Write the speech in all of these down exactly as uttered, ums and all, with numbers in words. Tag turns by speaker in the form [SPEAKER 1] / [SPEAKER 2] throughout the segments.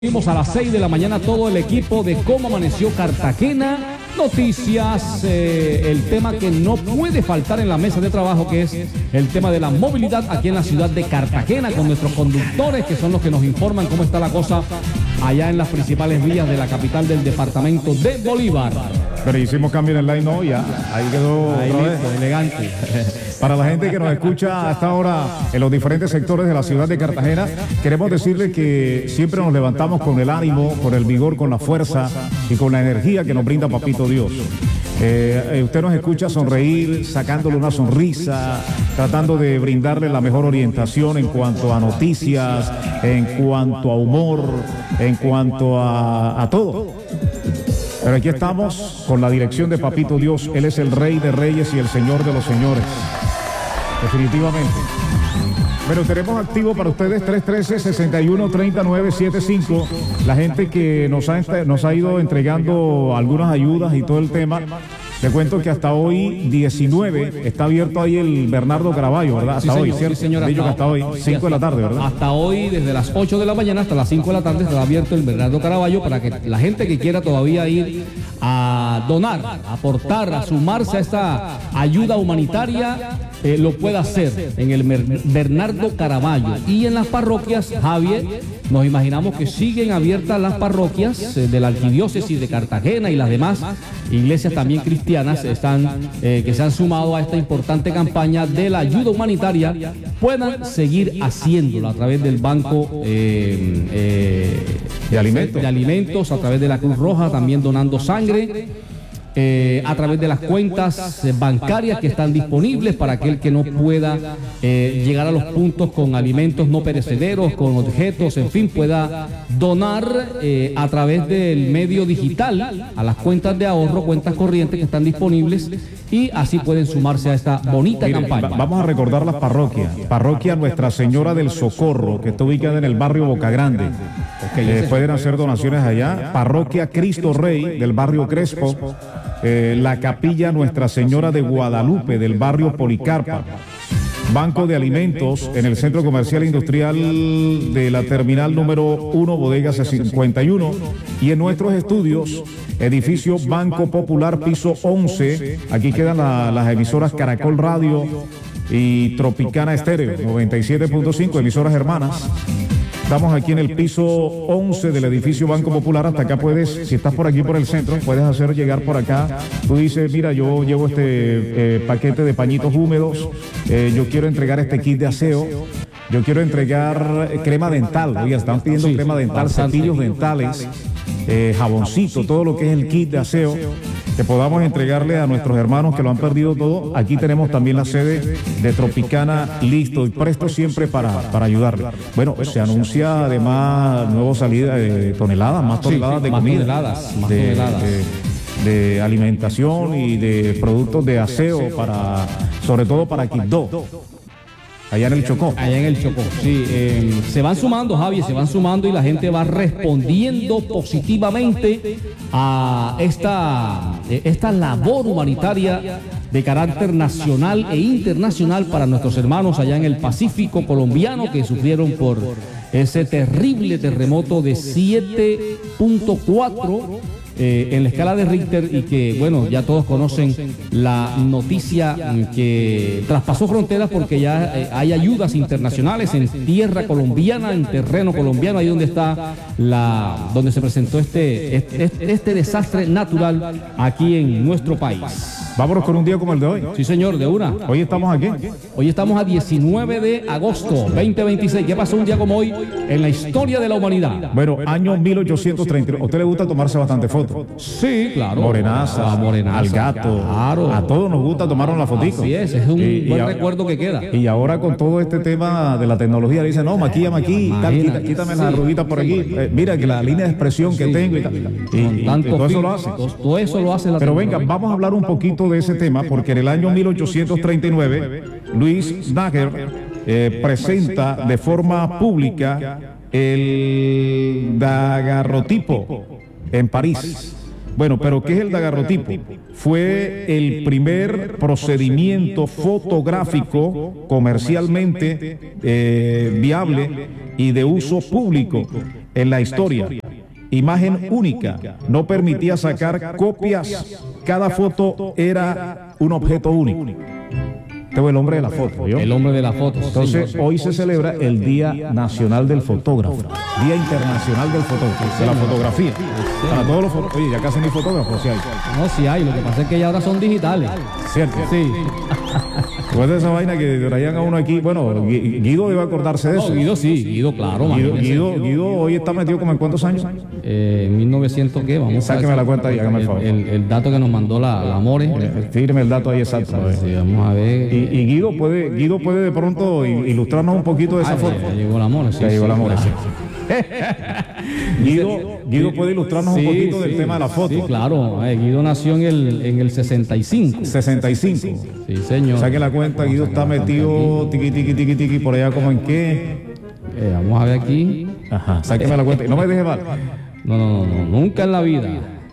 [SPEAKER 1] Vimos a las seis de la mañana todo el equipo de cómo amaneció Cartagena, noticias, eh, el tema que no puede faltar en la mesa de trabajo, que es el tema de la movilidad aquí en la ciudad de Cartagena, con nuestros conductores que son los que nos informan cómo está la cosa allá en las principales vías de la capital del departamento de Bolívar.
[SPEAKER 2] Pero hicimos cambio en el line, no, ya, ahí quedó
[SPEAKER 1] ahí
[SPEAKER 2] otra
[SPEAKER 1] listo,
[SPEAKER 2] vez.
[SPEAKER 1] elegante.
[SPEAKER 2] Para la gente que nos escucha hasta ahora en los diferentes sectores de la ciudad de Cartagena, queremos decirle que siempre nos levantamos con el ánimo, con el vigor, con la fuerza y con la energía que nos brinda Papito Dios. Eh, eh, usted nos escucha sonreír, sacándole una sonrisa, tratando de brindarle la mejor orientación en cuanto a noticias, en cuanto a humor, en cuanto a, a todo. Pero aquí estamos con la dirección de Papito Dios. Él es el Rey de Reyes y el Señor de los Señores. Definitivamente. Pero tenemos activo para ustedes tres uno tres, seis uno tres nueve siete cinco. La gente que nos ha, nos ha ido entregando algunas ayudas y todo el tema. Le cuento que hasta hoy, diecinueve, está abierto ahí el Bernardo Caraballo, ¿verdad? Hasta
[SPEAKER 1] sí,
[SPEAKER 2] hoy,
[SPEAKER 1] señor,
[SPEAKER 2] ¿cierto?
[SPEAKER 1] Sí, señor,
[SPEAKER 2] Dicho que hasta hoy, cinco de la tarde, ¿verdad?
[SPEAKER 1] Hasta hoy, desde las ocho de la mañana hasta las cinco de la tarde, estará abierto el Bernardo Caraballo para que la gente que quiera todavía ir a donar, a aportar, a sumarse a esta ayuda humanitaria, eh, lo pueda hacer en el Bernardo Caraballo. Y en las parroquias, Javier, nos imaginamos que siguen abiertas las parroquias eh, de la Arquidiócesis de Cartagena y las demás iglesias también cristianas están, eh, que se han sumado a esta importante campaña de la ayuda humanitaria, puedan seguir haciéndolo a través del Banco eh, eh,
[SPEAKER 2] de, alimentos.
[SPEAKER 1] de Alimentos, a través de la Cruz Roja, también donando sangre. Eh, a través de las cuentas eh, bancarias que están disponibles para aquel que no pueda eh, llegar a los puntos con alimentos no perecederos, con objetos, en fin, pueda donar eh, a través del medio digital a las cuentas de ahorro, cuentas corrientes que están disponibles, y así pueden sumarse a esta bonita
[SPEAKER 2] Mire,
[SPEAKER 1] campaña.
[SPEAKER 2] Va, vamos a recordar las parroquias. Parroquia Nuestra Señora del Socorro, que está ubicada en el barrio Boca Grande. Okay, eh, pueden hacer donaciones allá. Parroquia Cristo Rey del barrio Crespo. Eh, la Capilla Nuestra Señora de Guadalupe del barrio Policarpa. Banco de Alimentos en el Centro Comercial Industrial de la Terminal número uno, Bodega C cincuenta y uno. Y en nuestros estudios, edificio Banco Popular, piso once. Aquí quedan la, las emisoras Caracol Radio y Tropicana Estéreo, noventa y siete punto cinco, emisoras hermanas. Estamos aquí en el piso once del edificio Banco Popular. Hasta acá puedes, si estás por aquí por el centro, puedes hacer llegar por acá. Tú dices, mira, yo llevo este eh, paquete de pañitos húmedos, eh, yo quiero entregar este kit de aseo, yo quiero entregar crema dental. Oiga, están pidiendo sí, crema dental, cepillos dentales, eh, jaboncito, todo lo que es el kit de aseo, que podamos entregarle a nuestros hermanos que lo han perdido todo. Aquí tenemos también la sede de Tropicana listo y presto siempre para, para ayudarle. Bueno, se anuncia además nueva salida de toneladas, más toneladas sí, sí, de
[SPEAKER 1] más
[SPEAKER 2] comida,
[SPEAKER 1] toneladas, más
[SPEAKER 2] de,
[SPEAKER 1] toneladas.
[SPEAKER 2] De, de alimentación y de productos de aseo, para, sobre todo para Quibdó. Allá en el Chocó.
[SPEAKER 1] Allá en el Chocó, sí. Eh, se van sumando, Javi, se van sumando y la gente va respondiendo positivamente a esta, esta labor humanitaria de carácter nacional e internacional para nuestros hermanos allá en el Pacífico colombiano, que sufrieron por ese terrible terremoto de siete punto cuatro. Eh, en la escala de Richter, y que, bueno, ya todos conocen la noticia que traspasó fronteras, porque ya eh, hay ayudas internacionales en tierra colombiana, en terreno colombiano, ahí donde está la, donde se presentó este, este, este desastre natural aquí en nuestro país.
[SPEAKER 2] Vámonos con un día como el de hoy.
[SPEAKER 1] Sí, señor, de una.
[SPEAKER 2] Hoy estamos aquí.
[SPEAKER 1] Hoy estamos a diecinueve de agosto, veinte veintiséis. ¿Qué pasó un día como hoy en la historia de la humanidad?
[SPEAKER 2] Bueno, año mil ochocientos treinta. ¿A usted le gusta tomarse bastante fotos?
[SPEAKER 1] Sí, claro.
[SPEAKER 2] Morenaza,
[SPEAKER 1] ah, morenaza
[SPEAKER 2] al gato.
[SPEAKER 1] Claro.
[SPEAKER 2] A todos nos gusta tomar una fotito.
[SPEAKER 1] Así es, es un y, buen y recuerdo que queda.
[SPEAKER 2] Y ahora con todo este tema de la tecnología, dicen, no, maquíllame aquí, tal, quita, quítame sí. la arruguita por aquí. Eh, mira que la línea de expresión que sí. tengo y tal. Y, y, y todo eso lo hace.
[SPEAKER 1] Todo eso lo hace la
[SPEAKER 2] Pero venga, vamos a hablar un poquito de ese tema, porque en el año mil ochocientos treinta y nueve, Luis Daguerre eh, presenta de forma pública el daguerrotipo en París. Bueno, pero ¿qué es el daguerrotipo? Fue el primer procedimiento fotográfico comercialmente eh, viable y de uso público. en la historia. Imagen única, no permitía sacar copias, cada foto era un objeto único. Este fue el hombre de la foto, ¿vio?
[SPEAKER 1] El hombre de la foto.
[SPEAKER 2] Entonces, hoy se celebra el Día Nacional del Fotógrafo, Día Internacional del Fotógrafo, de la fotografía. Para todos los fotógrafos. Oye, ya casi ni fotógrafos, sí hay.
[SPEAKER 1] No, sí hay, lo que pasa es que ya ahora son digitales.
[SPEAKER 2] ¿Cierto?
[SPEAKER 1] Sí.
[SPEAKER 2] Después de esa vaina que traían a uno aquí, bueno, Guido debe acordarse de eso.
[SPEAKER 1] No, Guido sí, Guido, claro.
[SPEAKER 2] Guido, Guido, Guido hoy está metido como en cuántos años.
[SPEAKER 1] Eh, mil novecientos, ¿qué? Vamos a
[SPEAKER 2] Sáqueme la cuenta y hágame el favor.
[SPEAKER 1] El, el dato que nos mandó la, la More.
[SPEAKER 2] Tíreme el dato ahí exacto.
[SPEAKER 1] Sí, vamos a ver.
[SPEAKER 2] Y, y Guido puede, Guido puede de pronto ilustrarnos un poquito de esa
[SPEAKER 1] ah,
[SPEAKER 2] foto.
[SPEAKER 1] Ya llegó la More, sí.
[SPEAKER 2] Ya llegó
[SPEAKER 1] sí,
[SPEAKER 2] la More,
[SPEAKER 1] claro.
[SPEAKER 2] sí. Guido, Guido puede ilustrarnos
[SPEAKER 1] sí,
[SPEAKER 2] un poquito
[SPEAKER 1] sí,
[SPEAKER 2] del tema de la foto.
[SPEAKER 1] Sí, claro. Eh, Guido nació en el, en el sesenta y cinco.
[SPEAKER 2] sesenta y cinco.
[SPEAKER 1] Sí, señor.
[SPEAKER 2] Saque la cuenta, Guido está metido tiqui, tiqui, tiqui, tiqui, por allá como en qué.
[SPEAKER 1] Eh, vamos a ver aquí.
[SPEAKER 2] Ajá, sáqueme la cuenta. No me deje mal.
[SPEAKER 1] No, no, no, no, nunca en la vida.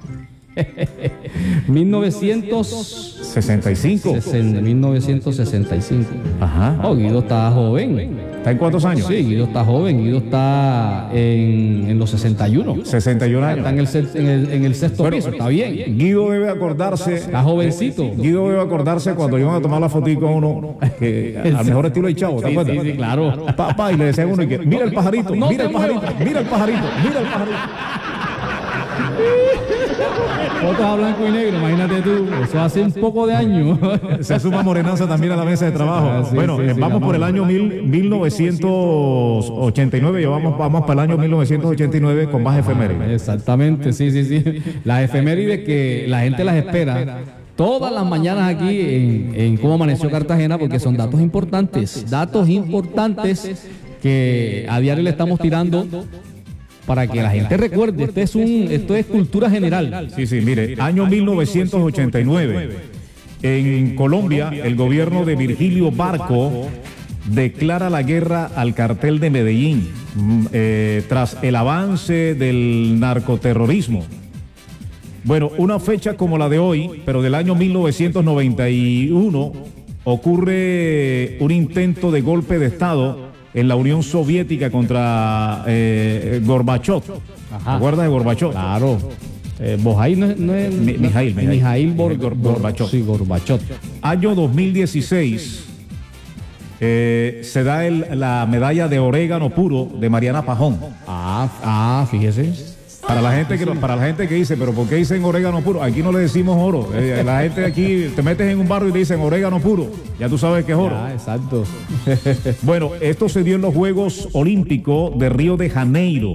[SPEAKER 1] mil novecientos
[SPEAKER 2] sesenta y cinco.
[SPEAKER 1] mil novecientos sesenta y cinco.
[SPEAKER 2] Ajá.
[SPEAKER 1] Oh, Guido está joven.
[SPEAKER 2] ¿Está en cuántos años?
[SPEAKER 1] Sí, Guido está joven. Guido está en, en los sesenta y uno.
[SPEAKER 2] sesenta y uno años.
[SPEAKER 1] Está en el, se- en el, en el sexto
[SPEAKER 2] Bueno,
[SPEAKER 1] piso. Está bien.
[SPEAKER 2] Guido debe acordarse.
[SPEAKER 1] Está jovencito.
[SPEAKER 2] Guido debe acordarse cuando iban a tomar la fotico a uno, que al mejor estilo de Chavo, ¿te
[SPEAKER 1] Sí,
[SPEAKER 2] acuerdas?
[SPEAKER 1] sí, sí, claro.
[SPEAKER 2] Papá, y le decían a uno, y que, mira el pajarito,
[SPEAKER 1] No
[SPEAKER 2] mira
[SPEAKER 1] te
[SPEAKER 2] el pajarito,
[SPEAKER 1] muevas.
[SPEAKER 2] mira el pajarito, mira el pajarito.
[SPEAKER 1] Fotos a blanco y negro, imagínate tú. Eso hace un poco de años.
[SPEAKER 2] Se suma morenaza también a la mesa de trabajo.
[SPEAKER 1] Ah, sí,
[SPEAKER 2] bueno,
[SPEAKER 1] sí,
[SPEAKER 2] eh,
[SPEAKER 1] sí,
[SPEAKER 2] vamos
[SPEAKER 1] la
[SPEAKER 2] por el
[SPEAKER 1] mano.
[SPEAKER 2] año mil, mil novecientos ochenta y nueve, ya vamos, vamos para el año mil novecientos ochenta y nueve con más efemérides.
[SPEAKER 1] Exactamente, sí, sí, sí. Las efemérides que la gente las espera todas las mañanas aquí en, en Cómo Amaneció Cartagena, porque son datos importantes, datos importantes que a diario le estamos tirando para que la gente recuerde. Esto es, un, esto es cultura general.
[SPEAKER 2] Sí, sí, mire, año mil novecientos ochenta y nueve. En Colombia, el gobierno de Virgilio Barco declara la guerra al cartel de Medellín mm, eh, tras el avance del narcoterrorismo. Bueno, una fecha como la de hoy, pero del año mil novecientos noventa y uno, ocurre un intento de golpe de Estado en la Unión Soviética contra eh, Gorbachov. ¿Te acuerdas de Gorbachov?
[SPEAKER 1] Claro. Eh, Bojail no es... No es
[SPEAKER 2] Mi- Mijail, Mijail.
[SPEAKER 1] Mijail Bor-
[SPEAKER 2] Gor-
[SPEAKER 1] Bor-
[SPEAKER 2] Gorbachov.
[SPEAKER 1] Sí, Gorbachov.
[SPEAKER 2] Año dos mil dieciséis, eh, se da el- la medalla de orégano puro de Mariana Pajón.
[SPEAKER 1] Ah, ah, fíjese.
[SPEAKER 2] Para la gente que para la gente que dice, pero ¿por qué dicen orégano puro? Aquí no le decimos oro. Eh, la gente aquí te metes en un barrio y te dicen orégano puro. Ya tú sabes que es oro.
[SPEAKER 1] Ah, exacto.
[SPEAKER 2] Bueno, esto se dio en los Juegos Olímpicos de Río de Janeiro.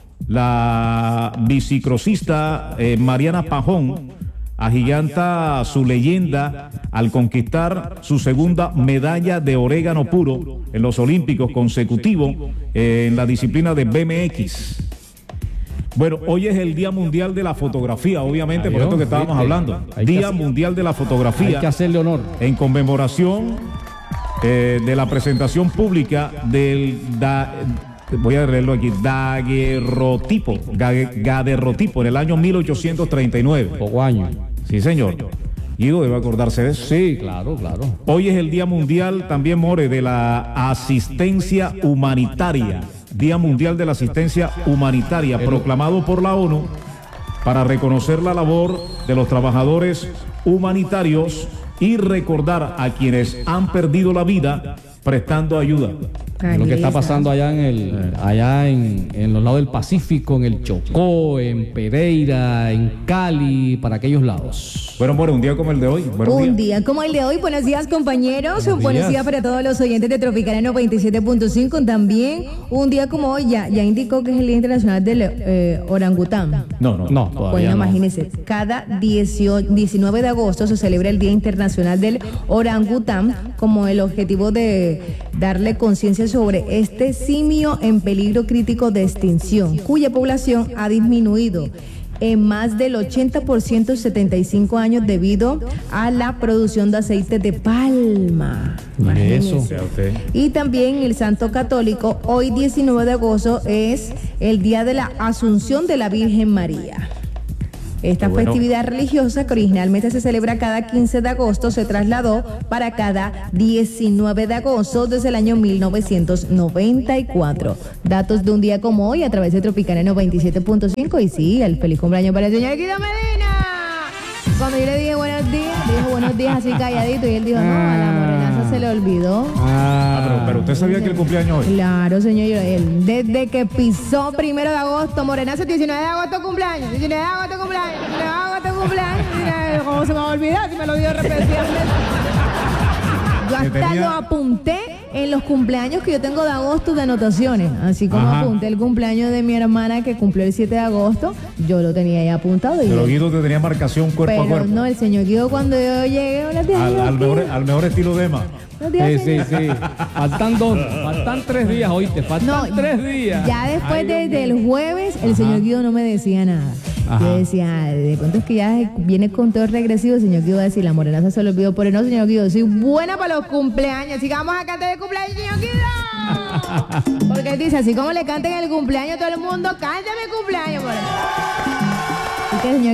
[SPEAKER 2] La bicicrosista eh, Mariana Pajón agiganta su leyenda al conquistar su segunda medalla de orégano puro en los Olímpicos consecutivos eh, en la disciplina de B M X. Bueno, hoy es el Día Mundial de la Fotografía, obviamente, por
[SPEAKER 1] Adiós,
[SPEAKER 2] esto que estábamos
[SPEAKER 1] ¿viste?
[SPEAKER 2] hablando.
[SPEAKER 1] Hay que
[SPEAKER 2] Día
[SPEAKER 1] hacer-
[SPEAKER 2] Mundial de la
[SPEAKER 1] Hay
[SPEAKER 2] Fotografía
[SPEAKER 1] que hacerle honor.
[SPEAKER 2] en conmemoración eh, de la presentación pública del da- voy a leerlo aquí, daguerrotipo, ga- gaderrotipo en el año mil ochocientos treinta y nueve.
[SPEAKER 1] Poco año.
[SPEAKER 2] Sí, señor. Guido debe acordarse de eso.
[SPEAKER 1] Sí, claro, claro.
[SPEAKER 2] Hoy es el Día Mundial también, More, de la asistencia humanitaria. Día Mundial de la Asistencia Humanitaria, proclamado por la ONU para reconocer la labor de los trabajadores humanitarios y recordar a quienes han perdido la vida prestando ayuda.
[SPEAKER 1] Es lo que está pasando allá en el, allá en, en los lados del Pacífico, en el Chocó, en Pereira, en Cali, para aquellos lados.
[SPEAKER 2] Bueno, More, un día como el de hoy. Buenos
[SPEAKER 3] Un
[SPEAKER 2] días.
[SPEAKER 3] día como el de hoy. Buenos días, compañeros.
[SPEAKER 1] Buenos
[SPEAKER 3] Buenos
[SPEAKER 1] días.
[SPEAKER 3] días para todos los oyentes de Tropicana noventa y siete punto cinco. También un día como hoy ya, ya indicó que es el Día Internacional del eh, Orangután.
[SPEAKER 2] No, no,
[SPEAKER 1] No, todavía
[SPEAKER 3] Bueno,
[SPEAKER 1] no.
[SPEAKER 3] imagínense, cada dieciocho, diecinueve de agosto se celebra el Día Internacional del Orangután como el objetivo de darle conciencia sobre este simio en peligro crítico de extinción, cuya población ha disminuido en más del ochenta por ciento en setenta y cinco años debido a la producción de aceite de palma.
[SPEAKER 1] Mire eso.
[SPEAKER 3] Imagínense. Y también el Santo Católico, hoy diecinueve de agosto es el día de la Asunción de la Virgen María. Esta
[SPEAKER 2] Bueno.
[SPEAKER 3] festividad religiosa, que originalmente se celebra cada quince de agosto, se trasladó para cada diecinueve de agosto desde el año mil novecientos noventa y cuatro. Datos de un día como hoy a través de Tropicana noventa y siete punto cinco. Y sí, el feliz cumpleaños para el señor Guido Medina. Cuando yo le dije buenos días, dijo buenos días así calladito, y él dijo, no, a la morenaza se le olvidó.
[SPEAKER 2] Ah, pero, pero usted sabía que el cumpleaños hoy.
[SPEAKER 3] Claro, señor, yo- él, desde que pisó primero de agosto, morenaza, diecinueve de agosto cumpleaños, diecinueve de agosto cumpleaños, diecinueve de agosto cumpleaños, diecinueve, ¿cómo se me va a olvidar si me lo dio repetidamente? Yo
[SPEAKER 2] Que
[SPEAKER 3] hasta
[SPEAKER 2] tenía-
[SPEAKER 3] lo apunté en los cumpleaños que yo tengo de agosto de anotaciones, así como
[SPEAKER 2] Ajá.
[SPEAKER 3] apunté el cumpleaños de mi hermana que cumplió el siete de agosto, yo lo tenía ahí apuntado. Y
[SPEAKER 2] Pero Guido te tenía marcación cuerpo a
[SPEAKER 3] pero
[SPEAKER 2] cuerpo.
[SPEAKER 3] no, el señor Guido cuando yo llegué, hola, te
[SPEAKER 2] Al,
[SPEAKER 3] digo
[SPEAKER 2] al
[SPEAKER 3] aquí.
[SPEAKER 2] mejor, al mejor estilo de Emma.
[SPEAKER 3] Buenos días,
[SPEAKER 1] Sí,
[SPEAKER 3] señor.
[SPEAKER 1] sí, sí. Faltan dos, faltan tres días, oíste, faltan
[SPEAKER 3] No,
[SPEAKER 1] tres días.
[SPEAKER 3] ya después
[SPEAKER 1] Ay,
[SPEAKER 3] de-
[SPEAKER 1] Dios
[SPEAKER 3] del
[SPEAKER 1] mío.
[SPEAKER 3] jueves, el
[SPEAKER 1] Ajá.
[SPEAKER 3] señor Guido no me decía nada.
[SPEAKER 1] Ajá.
[SPEAKER 3] Yo decía, "Ah, de pronto es que ya viene con todo regresivo", el señor Guido va a decir, la morenaza se lo olvidó, pero no, señor Guido, soy buena para los cumpleaños, así que vamos a cantar el cumpleaños, señor Guido. Porque él dice, así como le canten el cumpleaños a todo el mundo, cántame el cumpleaños, morena. Así que, señor